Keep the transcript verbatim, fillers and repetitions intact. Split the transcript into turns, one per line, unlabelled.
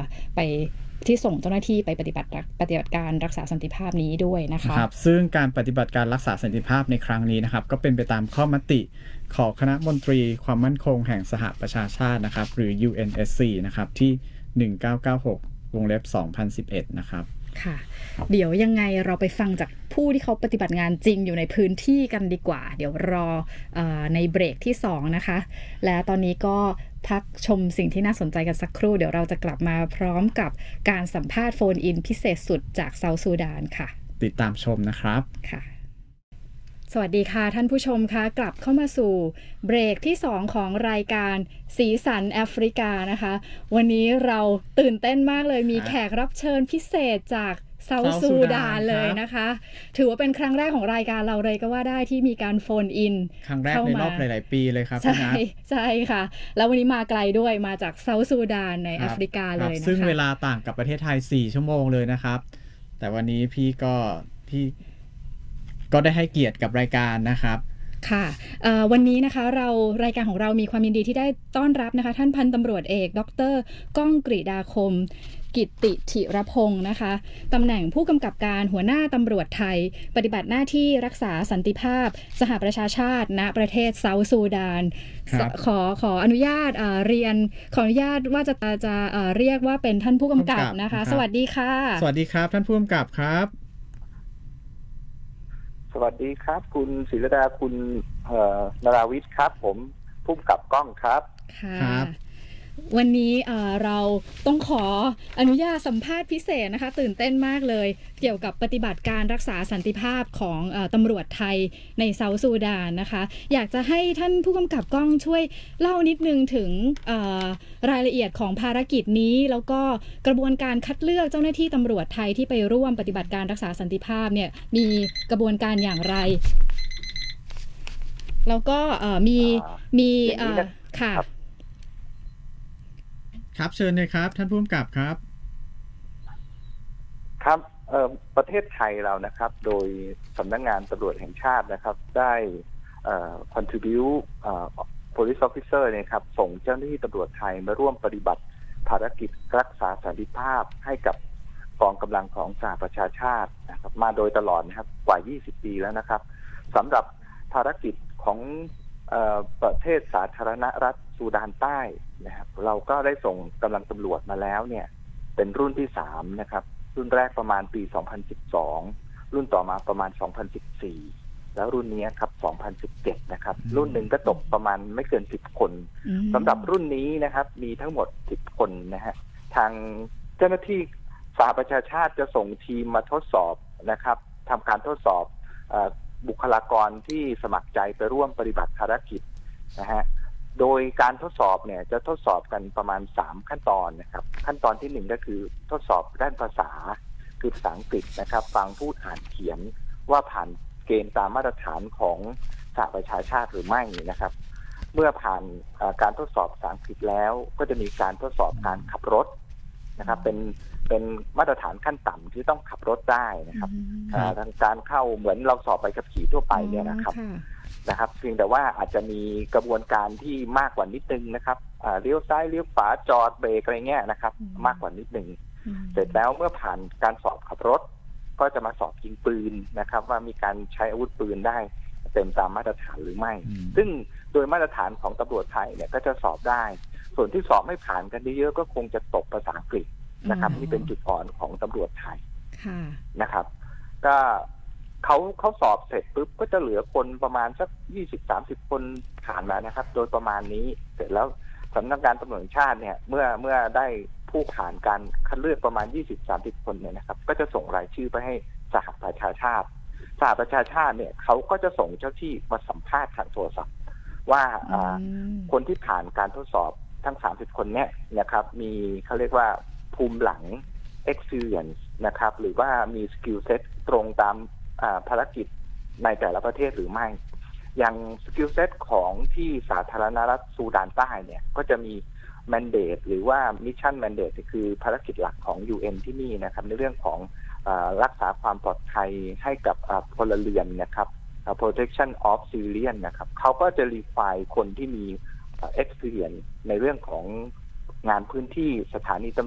ไปที่ส่งเจ้าหน้าที่ไปปฏิบัติปฏิบัติการรักษาสันติภาพนี้ด้วยนะคะ
ครับซึ่งการปฏิบัติการรักษาสันติภาพในครั้งนี้นะครับก็เป็นไปตามข้อมติของคณะมนตรีความมั่นคงแห่งสหประชาชาตินะครับหรือ ยู เอ็น เอส ซี นะครับที่หนึ่งเก้าเก้าหกวงเล็บสองพันสิบเอ็ดนะครับ
ค่ะเดี๋ยวยังไงเราไปฟังจากผู้ที่เขาปฏิบัติงานจริงอยู่ในพื้นที่กันดีกว่าเดี๋ยวรอเอ่อในเบรกที่สองนะคะและตอนนี้ก็พักชมสิ่งที่น่าสนใจกันสักครู่เดี๋ยวเราจะกลับมาพร้อมกับการสัมภาษณ์โฟนอินพิเศษสุดจากเซาท์ซูดานค่ะ
ติดตามชมนะครับ
ค่ะสวัสดีค่ะท่านผู้ชมคะกลับเข้ามาสู่เบรกที่สองของรายการสีสันแอฟริกานะคะวันนี้เราตื่นเต้นมากเลยมีแขกรับเชิญพิเศษจากเซาท์ซูดานเลยนะคะถือว่าเป็นครั้งแรกของรายการเราเลยก็ว่าได้ที่มีการโฟนอิน
ครั้งแรกในรอบหลายๆปีเลยครับ
ใช่ใช่ค่ะแล้ววันนี้มาไกลด้วยมาจากเซาท์ซูดานในแอฟริกาเลยนะคะ
ซึ่งเวลาต่างกับประเทศไทยสี่ชั่วโมงเลยนะครับแต่วันนี้พี่ก็พี่ก็ได้ให้เกียรติกับรายการนะครับ
ค่ะวันนี้นะคะเรารายการของเรามีความยินดีที่ได้ต้อนรับนะคะท่านพันตำรวจเอกดร.ก้องกฤษฎาคมกิตติธิรพงศ์นะคะตำแหน่งผู้กำกับการหัวหน้าตำรวจไทยปฏิบัติหน้าที่รักษาสันติภาพสหประชาชาติณประเทศเซาท์ซูดานขอขออนุญาตเรียนขออนุญาตว่าจะจะเรียกว่าเป็นท่านผู้กำกับนะคะสวัสดีค่ะ
สวัสดีครับท่านผู้กำกับครับ
สวัสดีครับคุณศิรดาคุณนราวิทย์ครับผมผู้กำกับกล้องครับ
ค่ะวันนี้เราต้องขออนุญาตสัมภาษณ์พิเศษนะคะตื่นเต้นมากเลยเกี่ยวกับปฏิบัติการรักษาสันติภาพของตำรวจไทยในเซาท์ซูดานนะคะอยากจะให้ท่านผู้กำกับกล้องช่วยเล่านิดนึงถึงรายละเอียดของภารกิจนี้แล้วก็กระบวนการคัดเลือกเจ้าหน้าที่ตำรวจไทยที่ไปร่วมปฏิบัติการรักษาสันติภาพเนี่ยมีกระบวนการอย่างไรแล้วก็มีมีค่ะ
ครับเชิญเลยครับท่านผู้กำกับครับ
ครับประเทศไทยเรานะครับโดยสำนักงานตำรวจแห่งชาตินะครับได้ contribute police officer เนี่ยครับส่งเจ้าหน้าที่ตำรวจไทยมาร่วมปฏิบัติภารกิจรักษาสันติภาพให้กับกองกำลังของสหประชาชาตินะครับมาโดยตลอดนะครับกว่ายี่สิบปีแล้วนะครับสำหรับภารกิจของประเทศสาธารณรัฐซูดานใต้นะครับเราก็ได้ส่งกำลังตำรวจมาแล้วเนี่ยเป็นรุ่นที่สามนะครับรุ่นแรกประมาณปีสองพันสิบสองรุ่นต่อมาประมาณสองพันสิบสี่แล้วรุ่นนี้ครับสองพันสิบเจ็ดนะครับรุ่นหนึ่งก็ตกประมาณไม่เกินสิบคนสำหรับรุ่นนี้นะครับมีทั้งหมดสิบคนนะฮะทางเจ้าหน้าที่สหประชาชาติจะส่งทีมมาทดสอบนะครับทำการทดสอบบุคลากรที่สมัครใจไปร่วมปฏิบัติภารกิจนะฮะโดยการทดสอบเนี่ยจะทดสอบกันประมาณสามขั้นตอนนะครับขั้นตอนที่หนึ่งก็คือทดสอบด้านภาษาคือภาษาอังกฤษนะครับฟังพูดอ่านเขียนว่าผ่านเกณฑ์ตามมาตรฐานของสหประชาชาติหรือไม่นะครับเมื่อผ่านการทดสอบภาษาอังกฤษแล้วก็จะมีการทดสอบการขับรถนะครับเป็นเป็นมาตรฐานขั้นต่ำที่ต้องขับรถได้นะครับทางการเข้าเหมือนเราสอบใบขับขี่ทั่วไปเนี่ยนะครับนะครับเพียงแต่ว่าอาจจะมีกระบวนการที่มากกว่านิดนึงนะครับเลี้ยวซ้ายเลี้ยวขวาจอดเบรกอะไรเงี้ยนะครับมากกว่านิดนึงเสร็จแล้วเมื่อผ่านการสอบขับรถก็จะมาสอบยิงปืนนะครับว่ามีการใช้อาวุธปืนได้เต็มตามมาตรฐานหรือไม่ซึ่งโดยมาตรฐานของตำรวจไทยเนี่ยก็จะสอบได้ส่วนที่สอบไม่ผ่านกันเยอะๆก็คงจะตกภาษาอังกฤษนะครับนี่เป็นจุดอ่อนของตำรวจไทยนะครับก็เขาเขาสอบเสร็จปุ๊บก็จะเหลือคนประมาณสักยี่สิบสามสิบคนผ่านมานะครับโดยประมาณนี้เสร็จแล้วสำนักงานตำรวจแห่งชาติเนี่ยเมื่อเมื่อได้ผู้ผ่านการคัดเลือกประมาณยี่สิบสามสิบคนเนี่ยนะครับก็จะส่งรายชื่อไปให้สหประชาชาติสหประชาชาติเนี่ยเขาก็จะส่งเจ้าที่มาสัมภาษณ์ทางโทรศัพท์ว่าคนที่ผ่านการทดสอบทั้งสามสิบคนเนี่ยนะครับมีเขาเรียกว่าภูมิหลัง experience นะครับหรือว่ามี skill set ตรงตามภารกิจในแต่ละประเทศหรือไม่อย่าง skill set ของที่สาธารณรัฐซูดานใต้เนี่ยก็จะมี mandate หรือว่า mission mandate คือภารกิจหลักของ ยู เอ็น ที่นี่นะครับในเรื่องของรักษาความปลอดภัยให้กับพลเรือนนะครับ protection of civilian นะครับเขาก็จะ require คนที่มี experience ในเรื่องของงานพื้นที่สถานีตำรวจ